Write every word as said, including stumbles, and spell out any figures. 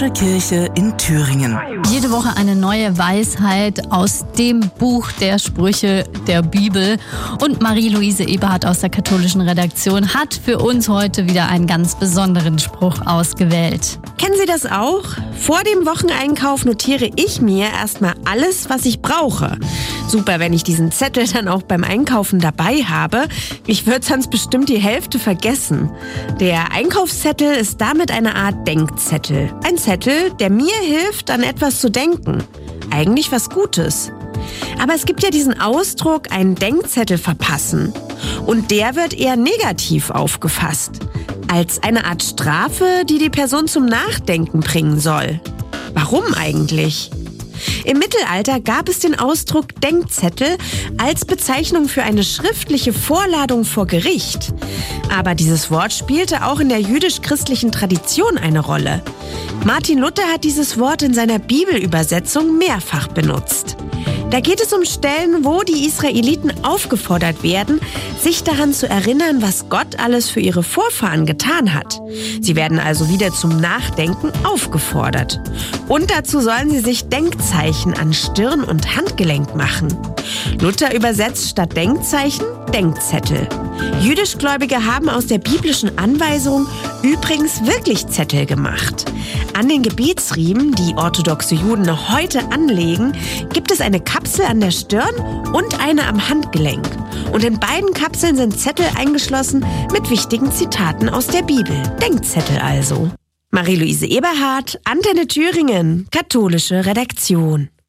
Kirche in Thüringen. Jede Woche eine neue Weisheit aus dem Buch der Sprüche der Bibel. Und Marie-Louise Eberhardt aus der katholischen Redaktion hat für uns heute wieder einen ganz besonderen Spruch ausgewählt. Kennen Sie das auch? Vor dem Wocheneinkauf notiere ich mir erstmal alles, was ich brauche. Super, wenn ich diesen Zettel dann auch beim Einkaufen dabei habe. Ich würde sonst bestimmt die Hälfte vergessen. Der Einkaufszettel ist damit eine Art Denkzettel. Ein Zettel, der mir hilft, an etwas zu denken. Eigentlich was Gutes. Aber es gibt ja diesen Ausdruck, einen Denkzettel verpassen. Und der wird eher negativ aufgefasst. Als eine Art Strafe, die die Person zum Nachdenken bringen soll. Warum eigentlich? Im Mittelalter gab es den Ausdruck Denkzettel als Bezeichnung für eine schriftliche Vorladung vor Gericht. Aber dieses Wort spielte auch in der jüdisch-christlichen Tradition eine Rolle. Martin Luther hat dieses Wort in seiner Bibelübersetzung mehrfach benutzt. Da geht es um Stellen, wo die Israeliten aufgefordert werden, sich daran zu erinnern, was Gott alles für ihre Vorfahren getan hat. Sie werden also wieder zum Nachdenken aufgefordert. Und dazu sollen sie sich Denkzeichen an Stirn und Handgelenk machen. Luther übersetzt statt Denkzeichen Denkzettel. Jüdischgläubige haben aus der biblischen Anweisung übrigens wirklich Zettel gemacht. An den Gebetsriemen, die orthodoxe Juden noch heute anlegen, gibt es eine Kapsel an der Stirn und eine am Handgelenk. Und in beiden Kapseln sind Zettel eingeschlossen mit wichtigen Zitaten aus der Bibel. Denkzettel also. Marie-Louise Eberhardt, Antenne Thüringen, katholische Redaktion.